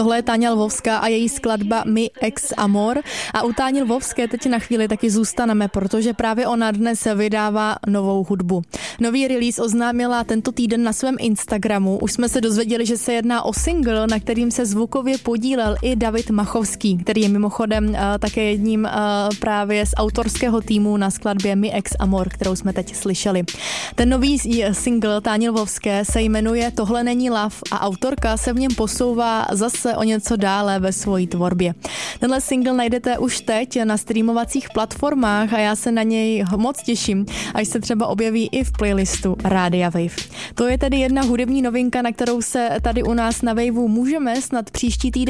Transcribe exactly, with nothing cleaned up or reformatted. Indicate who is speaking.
Speaker 1: Tohle je Táňa Lvovská a její skladba Mi ex amor. A u Táni Lvovské teď na chvíli taky zůstaneme, protože právě ona dnes vydává novou hudbu. Nový release oznámila tento týden na svém Instagramu. Už jsme se dozvěděli, že se jedná o single, na kterým se zvukově podílel i David Machovský, který je mimochodem uh, také jedním uh, právě z autorského týmu na skladbě Mi ex amor, kterou jsme teď slyšeli. Ten nový single Táni Lvovské se jmenuje Tohle není love a autorka se v něm posouvá zase o něco dále ve svojí tvorbě. Tenhle single najdete už teď na streamovacích platformách a já se na něj moc těším, až se třeba objeví i v playlistu Rádia Wave. To je tedy jedna hudební novinka, na kterou se tady u nás na Waveu můžeme snad příští týden